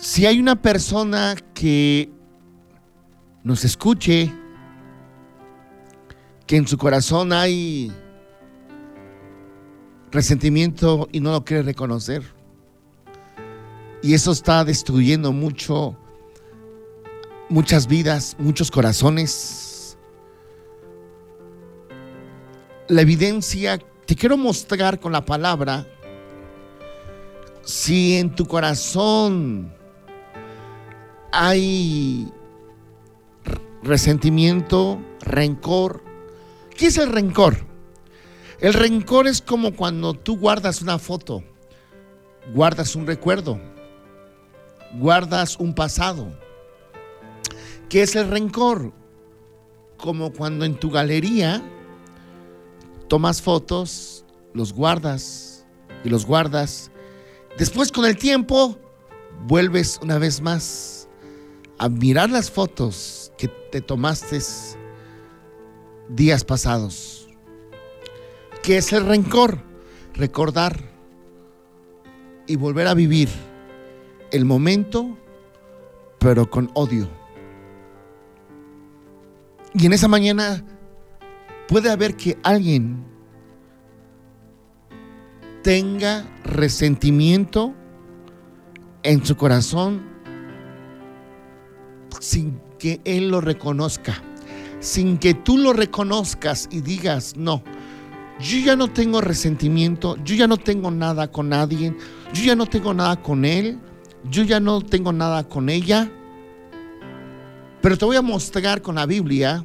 Si hay una persona que nos escuche, que en su corazón hay resentimiento y no lo quiere reconocer, y eso está destruyendo muchas vidas, muchos corazones. La evidencia te quiero mostrar con la palabra. Si en tu corazón hay resentimiento, rencor. ¿Qué es el rencor? El rencor es como cuando tú guardas una foto, guardas un recuerdo, guardas un pasado. ¿Qué es el rencor? Como cuando en tu galería tomas fotos, los guardas y los guardas. Después, con el tiempo, vuelves una vez más a mirar las fotos que te tomaste días pasados. ¿Qué es el rencor? Recordar y volver a vivir el momento, pero con odio. Y en esa mañana puede haber que alguien tenga resentimiento en su corazón sin que él lo reconozca, sin que tú lo reconozcas y digas: no, yo ya no tengo resentimiento, yo ya no tengo nada con nadie, yo ya no tengo nada con él, yo ya no tengo nada con ella. Pero te voy a mostrar con la Biblia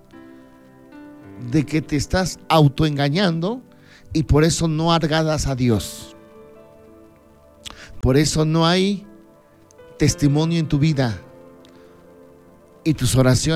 de que te estás autoengañando y por eso no agradas a Dios. Por eso no hay testimonio en tu vida y tus oraciones